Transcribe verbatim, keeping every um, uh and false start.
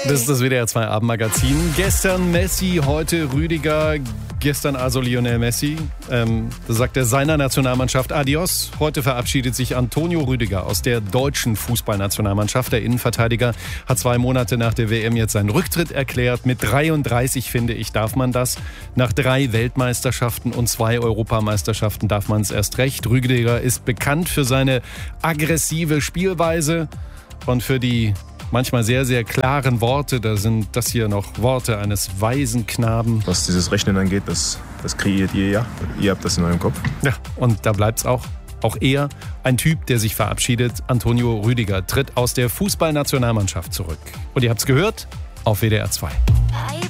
Das ist das W D R zwei Abendmagazin. Gestern Messi, heute Rüdiger, gestern also Lionel Messi. Ähm, da sagt er seiner Nationalmannschaft Adios. Heute verabschiedet sich Antonio Rüdiger aus der deutschen Fußballnationalmannschaft. Der Innenverteidiger hat zwei Monate nach der W M jetzt seinen Rücktritt erklärt. Mit dreiunddreißig, finde ich, darf man das. Nach drei Weltmeisterschaften und zwei Europameisterschaften darf man es erst recht. Rüdiger ist bekannt für seine aggressive Spielweise und für die manchmal sehr, sehr klaren Worte. Da sind das hier noch Worte eines weisen Knaben. Was dieses Rechnen angeht, das, das kreiert ihr ja. Ihr habt das in eurem Kopf. Ja, und da bleibt's auch. Auch er, ein Typ, der sich verabschiedet. Antonio Rüdiger tritt aus der Fußballnationalmannschaft zurück. Und ihr habt's gehört auf W D R zwei.